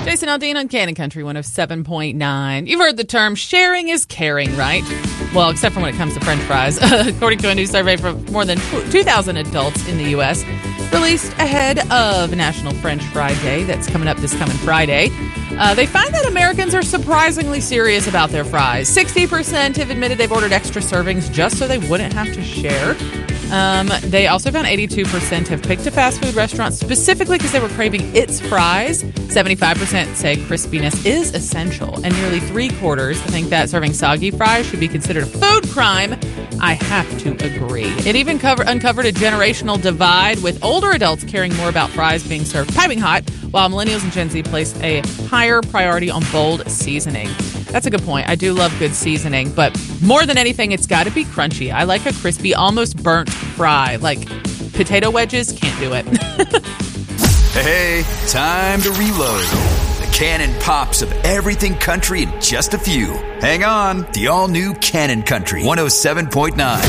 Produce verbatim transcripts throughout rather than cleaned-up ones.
Jason Aldean on Cannon Country one oh seven point nine. You've heard the term sharing is caring, right? Well, except for when it comes to French fries. According to a new survey from more than two thousand adults in the U S, released ahead of National French Fry Day that's coming up this coming Friday, uh, they find that Americans are surprisingly serious about their fries. sixty percent have admitted they've ordered extra servings just so they wouldn't have to share. Um, they also found eighty-two percent have picked a fast food restaurant specifically because they were craving its fries. seventy-five percent say crispiness is essential. And nearly three quarters think that serving soggy fries should be considered a food crime. I have to agree. It even cover, uncovered a generational divide, with older adults caring more about fries being served piping hot, while millennials and Gen Z placed a higher priority on bold seasoning. That's a good point. I do love good seasoning, but more than anything, it's got to be crunchy. I like a crispy, almost burnt fry. Like potato wedges, can't do it. Hey, time to reload. The Cannon Pops of everything country in just a few. Hang on, the all-new Cannon Country one oh seven point nine.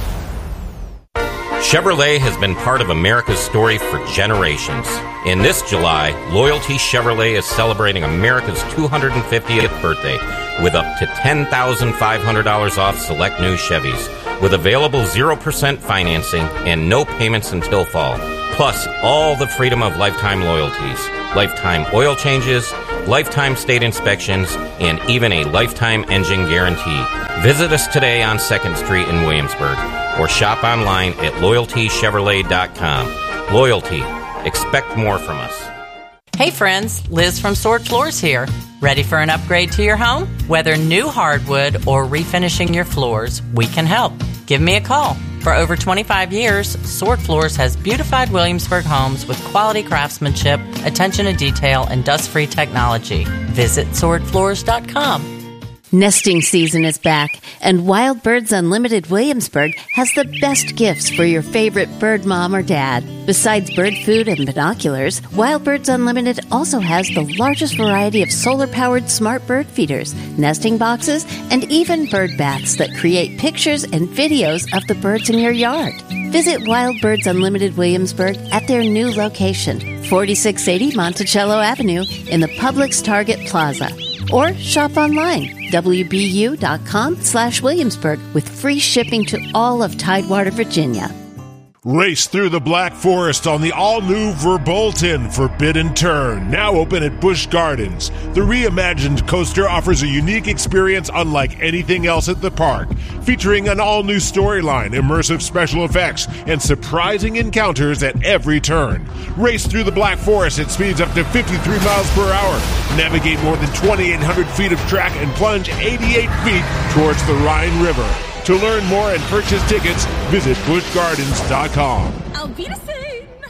Chevrolet has been part of America's story for generations. In this July, Loyalty Chevrolet is celebrating America's two hundred fiftieth birthday with up to ten thousand five hundred dollars off select new Chevys, with available zero percent financing and no payments until fall. Plus, all the freedom of lifetime loyalties, lifetime oil changes, lifetime state inspections, and even a lifetime engine guarantee. Visit us today on second Street in Williamsburg, or shop online at loyalty chevrolet dot com. Loyalty. Expect more from us. Hey friends, Liz from Sword Floors here. Ready for an upgrade to your home? Whether new hardwood or refinishing your floors, we can help. Give me a call. For over twenty-five years, Sword Floors has beautified Williamsburg homes with quality craftsmanship, attention to detail, and dust-free technology. Visit sword floors dot com. Nesting season is back, and Wild Birds Unlimited Williamsburg has the best gifts for your favorite bird mom or dad. Besides bird food and binoculars, Wild Birds Unlimited also has the largest variety of solar-powered smart bird feeders, nesting boxes, and even bird baths that create pictures and videos of the birds in your yard. Visit Wild Birds Unlimited Williamsburg at their new location, forty-six eighty Monticello Avenue in the Publix Target Plaza. Or shop online, W B U dot com slash Williamsburg, with free shipping to all of Tidewater, Virginia. Race through the Black Forest on the all-new Verbolten Forbidden Turn, now open at Busch Gardens. The reimagined coaster offers a unique experience unlike anything else at the park, featuring an all-new storyline, immersive special effects, and surprising encounters at every turn. Race through the Black Forest at speeds up to fifty-three miles per hour. Navigate more than twenty-eight hundred feet of track and plunge eighty-eight feet towards the Rhine River. To learn more and purchase tickets, visit busch gardens dot com.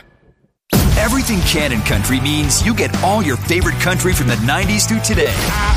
Everything Cannon Country means you get all your favorite country from the nineties through today.